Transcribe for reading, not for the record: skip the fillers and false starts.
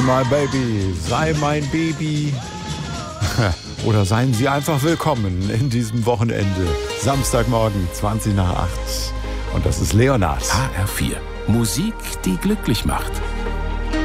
my baby, sei mein Baby. Oder seien Sie einfach willkommen in diesem Wochenende. Samstagmorgen, 20 nach 8. Und das ist Leonard. HR4. Musik, die glücklich macht.